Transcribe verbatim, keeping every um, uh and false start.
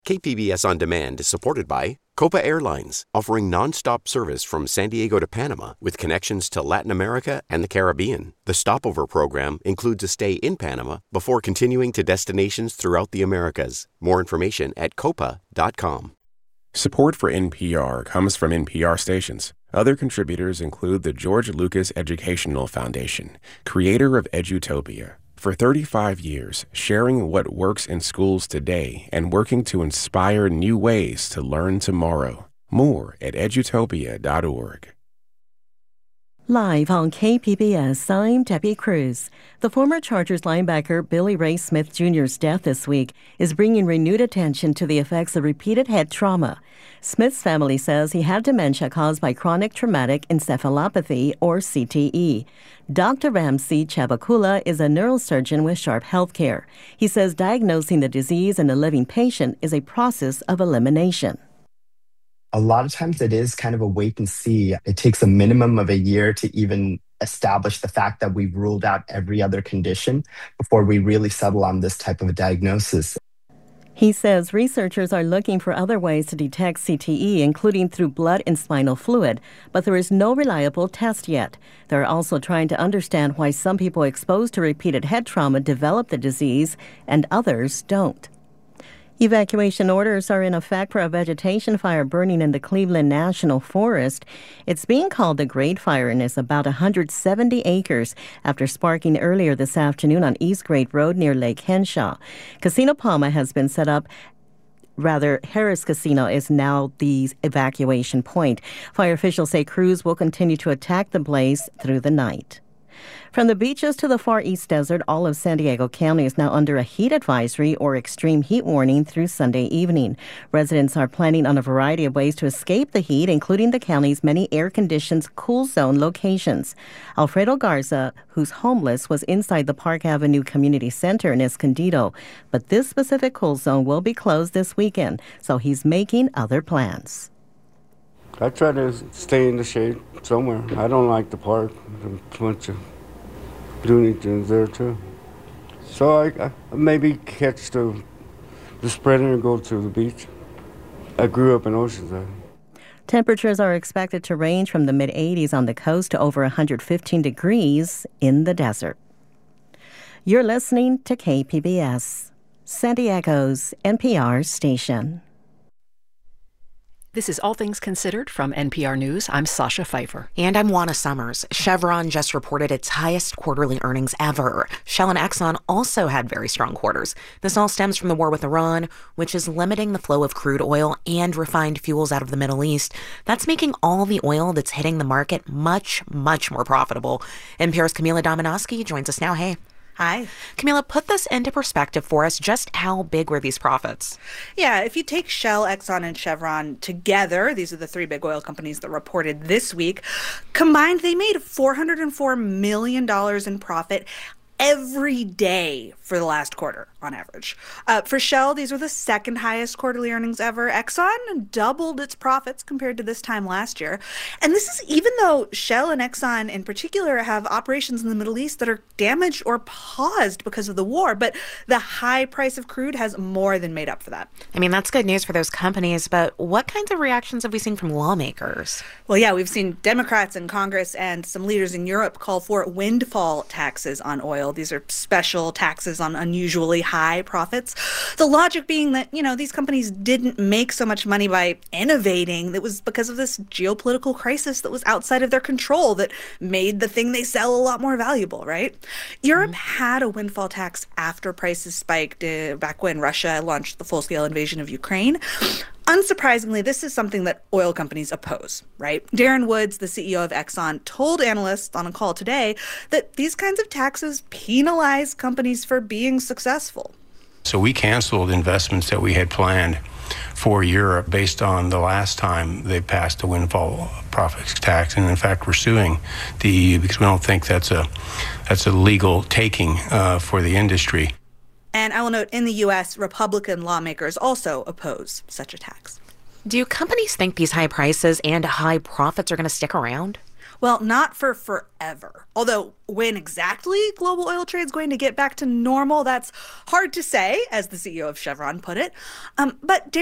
K P B S On Demand is supported by Copa Airlines, offering nonstop service from San Diego to Panama with connections to Latin America and the Caribbean. The stopover program includes a stay in Panama before continuing to destinations throughout the Americas. More information at copa dot com. Support for N P R comes from N P R stations. Other contributors include the George Lucas Educational Foundation, creator of Edutopia. For thirty-five years, sharing what works in schools today and working to inspire new ways to learn tomorrow. More at edutopia dot org. Live on K P B S, I'm Debbie Cruz. The former Chargers linebacker Billy Ray Smith Junior's death this week is bringing renewed attention to the effects of repeated head trauma. Smith's family says he had dementia caused by chronic traumatic encephalopathy, or C T E. Doctor Ramsey Chabakula is a neurosurgeon with Sharp Healthcare. He says diagnosing the disease in a living patient is a process of elimination. A lot of times it is kind of a wait and see. It takes a minimum of a year to even establish the fact that we've ruled out every other condition before we really settle on this type of a diagnosis. He says researchers are looking for other ways to detect C T E, including through blood and spinal fluid, but there is no reliable test yet. They're also trying to understand why some people exposed to repeated head trauma develop the disease and others don't. Evacuation orders are in effect for a vegetation fire burning in the Cleveland National Forest. It's being called the Great Fire and is about one hundred seventy acres after sparking earlier this afternoon on East Great Road near Lake Henshaw. Casino Palma has been set up. Rather, Harris Casino is now the evacuation point. Fire officials say crews will continue to attack the blaze through the night. From the beaches to the far east desert, all of San Diego County is now under a heat advisory or extreme heat warning through Sunday evening. Residents are planning on a variety of ways to escape the heat, including the county's many air-conditioned cool zone locations. Alfredo Garza, who's homeless, was inside the Park Avenue Community Center in Escondido, but this specific cool zone will be closed this weekend, so he's making other plans. I try to stay in the shade somewhere. I don't like the park. There's a bunch of Looney Tunes there too. So I, I maybe catch the the spreader and go to the beach. I grew up in Oceanside. Temperatures are expected to range from the mid eighties on the coast to over one hundred fifteen degrees in the desert. You're listening to K P B S, San Diego's N P R station. This is All Things Considered from N P R News. I'm Sasha Pfeiffer. And I'm Juana Summers. Chevron just reported its highest quarterly earnings ever. Shell and Exxon also had very strong quarters. This all stems from the war with Iran, which is limiting the flow of crude oil and refined fuels out of the Middle East. That's making all the oil that's hitting the market much, much more profitable. N P R's Camila Dominowski joins us now. Hey. Hi. Camila, put this into perspective for us. Just how big were these profits? Yeah, if you take Shell, Exxon, and Chevron together, these are the three big oil companies that reported this week, combined they made four hundred four million dollars in profit every day for the last quarter on average. Uh, for Shell, these were the second highest quarterly earnings ever. Exxon doubled its profits compared to this time last year. And this is even though Shell and Exxon in particular have operations in the Middle East that are damaged or paused because of the war. But the high price of crude has more than made up for that. I mean, that's good news for those companies, but what kinds of reactions have we seen from lawmakers? Well, yeah, we've seen Democrats in Congress and some leaders in Europe call for windfall taxes on oil. These are special taxes on unusually high profits. The logic being that, you know, these companies didn't make so much money by innovating. It was because of this geopolitical crisis that was outside of their control that made the thing they sell a lot more valuable, right? Europe mm-hmm. had a windfall tax after prices spiked uh, back when Russia launched the full-scale invasion of Ukraine. Unsurprisingly, this is something that oil companies oppose, right? Darren Woods, the C E O of Exxon, told analysts on a call today that these kinds of taxes penalize companies for being successful. So we canceled investments that we had planned for Europe based on the last time they passed a windfall profits tax. And in fact, we're suing the E U because we don't think that's a, that's a legal taking uh, for the industry. And I will note, in the U S, Republican lawmakers also oppose such a tax. Do companies think these high prices and high profits are going to stick around? Well, not for forever. Although when exactly global oil trade is going to get back to normal, that's hard to say, as the C E O of Chevron put it. Um, but